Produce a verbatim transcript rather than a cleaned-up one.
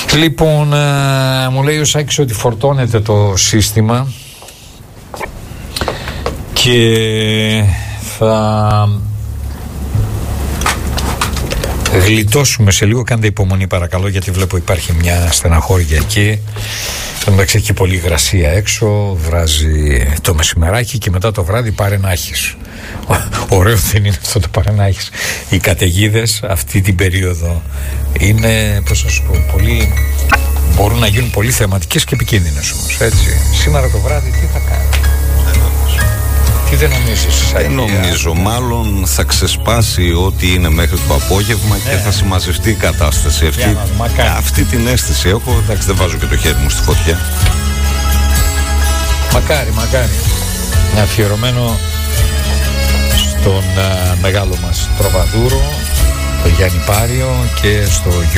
Λοιπόν, ε, μου λέει ο Σάκης ότι φορτώνεται το σύστημα και θα γλιτώσουμε σε λίγο. Κάντε υπομονή παρακαλώ, γιατί βλέπω υπάρχει μια στεναχώρια εκεί. Εντάξει, έχει πολύ υγρασία έξω, βράζει το μεσημεράκι και μετά το βράδυ πάρε να έχεις. Ωραίο δεν είναι αυτό το πάρε να έχεις. Οι καταιγίδες αυτή την περίοδο είναι, πώς θα σου πω, πολύ, μπορούν να γίνουν πολύ θεματικές και επικίνδυνες όμως, έτσι. Σήμερα το βράδυ τι θα κάνει? Τι δεν νομίζεις? Δεν νομίζω, μάλλον θα ξεσπάσει ό,τι είναι μέχρι το απόγευμα και yeah. θα συμμαζευτεί η κατάσταση. Αυτή, yeah, αυτή την αίσθηση έχω. Εντάξει, δεν βάζω και το χέρι μου στη φωτιά. Μακάρι, μακάρι. Αφιερωμένο στον uh, μεγάλο μας τροβαδούρο, το Γιάννη Πάριο, και στο